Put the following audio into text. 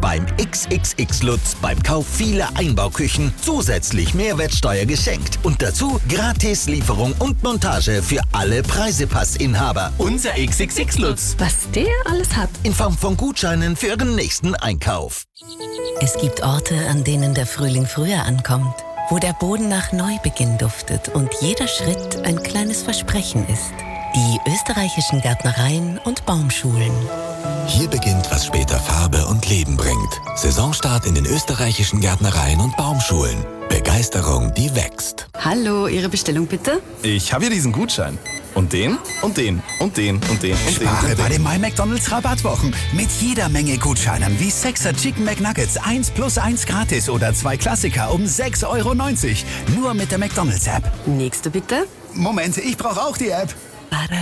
beim XXX Lutz beim Kauf vieler Einbauküchen zusätzlich Mehrwertsteuer geschenkt. Und dazu Gratis-Lieferung und Montage für alle Preisepassinhaber. Unser XXX Lutz. Was der alles hat. In Form von Gutscheinen für Ihren nächsten Einkauf. Es gibt Orte, an denen der Frühling früher ankommt, wo der Boden nach Neubeginn duftet und jeder Schritt ein kleines Versprechen ist. Die österreichischen Gärtnereien und Baumschulen. Hier beginnt, was später Farbe und Leben bringt. Saisonstart in den österreichischen Gärtnereien und Baumschulen. Begeisterung, die wächst. Hallo, Ihre Bestellung bitte? Ich habe hier diesen Gutschein. Und den, und den, und den, und den, und Spare den. bei den My McDonald's Rabattwochen. Mit jeder Menge Gutscheinen wie 6er Chicken McNuggets 1 plus 1 gratis oder 2 Klassiker um 6,90 €. Nur mit der McDonald's App. Nächste bitte? Moment, ich brauche auch die App.